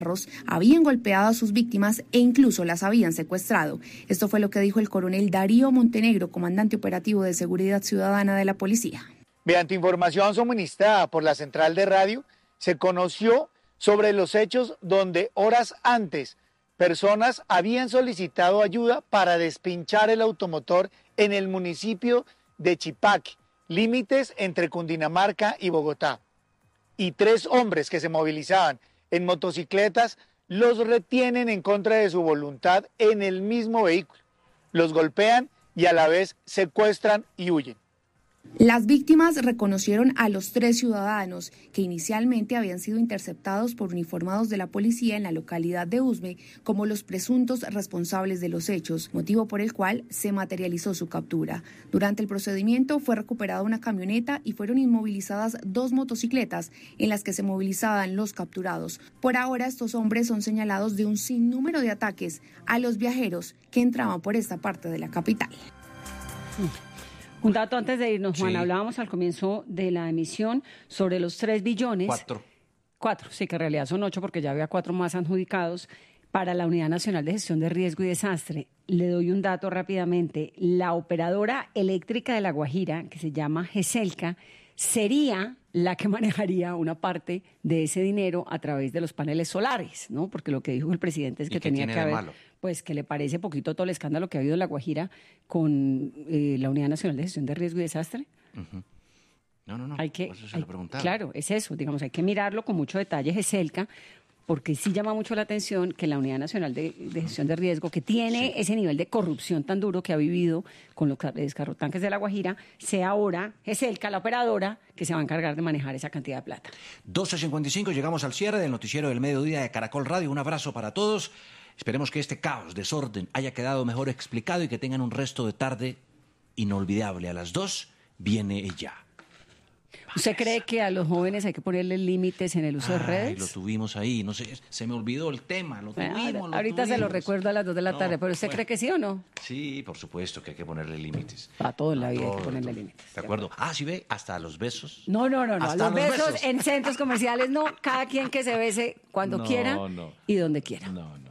habían golpeado a sus víctimas e incluso las habían secuestrado. Esto fue lo que dijo el coronel Darío Montenegro, comandante operativo de Seguridad Ciudadana de la Policía. Mediante información suministrada por la central de radio, se conoció sobre los hechos donde horas antes personas habían solicitado ayuda para despinchar el automotor en el municipio de Chipaque, límites entre Cundinamarca y Bogotá. Y 3 hombres que se movilizaban en motocicletas los retienen en contra de su voluntad en el mismo vehículo. Los golpean y a la vez secuestran y huyen. Las víctimas reconocieron a los 3 ciudadanos que inicialmente habían sido interceptados por uniformados de la policía en la localidad de Usme como los presuntos responsables de los hechos, motivo por el cual se materializó su captura. Durante el procedimiento fue recuperada una camioneta y fueron inmovilizadas 2 motocicletas en las que se movilizaban los capturados. Por ahora, estos hombres son señalados de un sinnúmero de ataques a los viajeros que entraban por esta parte de la capital. Un dato antes de irnos, Juan, Sí. hablábamos al comienzo de la emisión sobre los 3 billones. 4, sí, que en realidad son 8 porque ya había 4 más adjudicados para la Unidad Nacional de Gestión de Riesgo y Desastre. Le doy un dato rápidamente. La operadora eléctrica de La Guajira, que se llama GESELCA, sería la que manejaría una parte de ese dinero a través de los paneles solares, ¿no? Porque lo que dijo el presidente es que tenía que haber, pues que le parece poquito todo el escándalo que ha habido en La Guajira con la Unidad Nacional de Gestión de Riesgo y Desastre. Uh-huh. No, Hay que, por eso se lo preguntaba. claro, es eso, digamos, hay que mirarlo con mucho detalle, GESELCA, porque sí llama mucho la atención que la Unidad Nacional de Gestión de Riesgo, que tiene ese nivel de corrupción tan duro que ha vivido con los descarrotanques de La Guajira, sea ahora GESELCA, la operadora, que se va a encargar de manejar esa cantidad de plata. 12:55, llegamos al cierre del noticiero del mediodía de Caracol Radio. Un abrazo para todos. Esperemos que este caos, desorden, haya quedado mejor explicado y que tengan un resto de tarde inolvidable. A las 2 viene ella. ¿Usted cree que a los jóvenes hay que ponerle límites en el uso de redes? Lo tuvimos ahí, no sé, se me olvidó el tema, lo tuvimos. Ahorita se lo recuerdo a las 2 de la tarde, pero ¿usted cree que sí o no? Sí, por supuesto que hay que ponerle límites. A todo en la vida hay que ponerle límites. ¿De acuerdo? Sí ve, hasta a los besos. No. Hasta Los besos en centros comerciales no, cada quien que se bese cuando quiera y donde quiera. No.